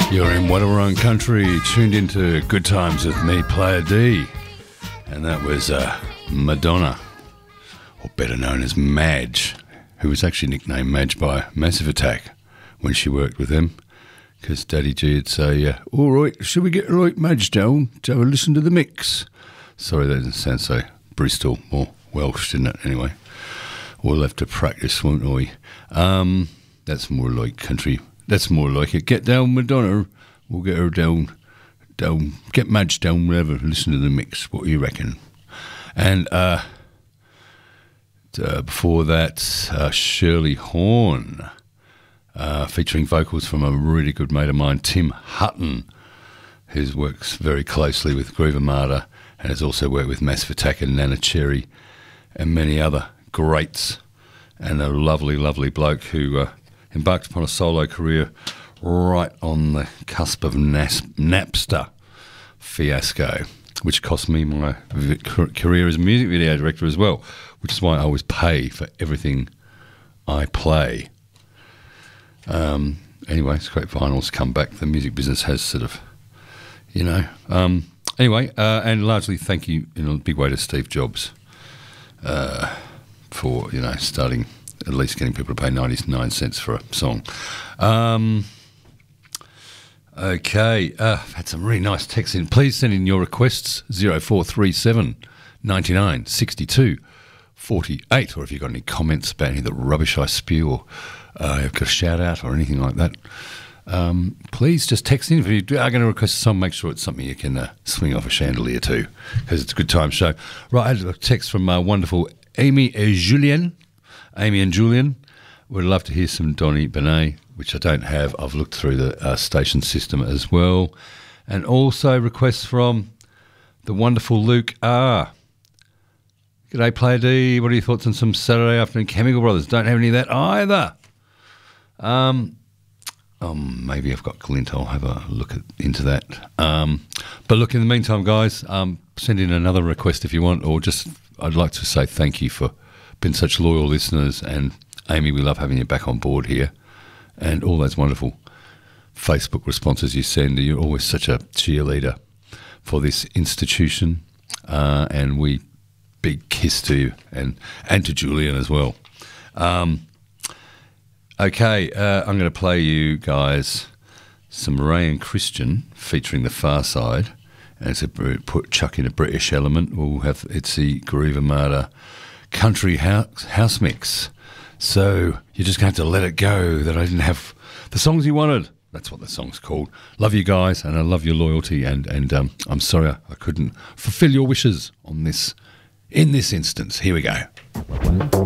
You're in Wadawurrung Country, tuned into Good Times with me, Player D. And that was Madonna, or better known as Madge, who was actually nicknamed Madge by Massive Attack when she worked with them. Because Daddy G would say, all right, should we get right Madge down to have a listen to the mix? Sorry, that didn't sound so Bristol, more Welsh, didn't it? Anyway, we'll have to practice, won't we? That's more like country. That's more like it. Get down, Madonna. We'll get her down. Get Madge down, whatever. Listen to the mix. What do you reckon? And before that, Shirley Horn, featuring vocals from a really good mate of mine, Tim Hutton, who works very closely with Groove Armada and has also worked with Massive Attack and Nana Cherry and many other greats. And a lovely, lovely bloke who embarked upon a solo career right on the cusp of Napster fiasco, which cost me my career as a music video director as well, which is why I always pay for everything I play. Anyway, it's great vinyl's come back. The music business has sort of, anyway, and largely thank you in a big way to Steve Jobs for, starting at least getting people to pay 99 cents for a song. Okay, I've had some really nice texts in. Please send in your requests, 0437 99 62 48, or if you've got any comments about any of the rubbish I spew, or you've got a shout out or anything like that, please just text in. If you are going to request a song, make sure it's something you can swing off a chandelier to, because it's a good time show. Right, I had a text from wonderful Amy and Julian would love to hear some Donny Benet, which I don't have. I've looked through the station system as well. And also requests from the wonderful Luke R. G'day, Player D. What are your thoughts on some Saturday Afternoon Chemical Brothers? Don't have any of that either. Maybe I've got Glint. I'll have a look into that. But look, in the meantime, guys, send in another request if you want, or just I'd like to say thank you for being such loyal listeners. And Amy, we love having you back on board here. And all those wonderful Facebook responses you send. You're always such a cheerleader for this institution. And we big kiss to you and to Julian as well. Okay, I'm going to play you guys some Ray and Christian featuring The Far Side. And it's chuck in a British element. We'll have it's the Groove Armada country house mix. So you're just going to have to let it go that I didn't have the songs you wanted. That's what the song's called. Love you guys, and I love your loyalty, and I'm sorry I couldn't fulfill your wishes on this in this instance. Here we go.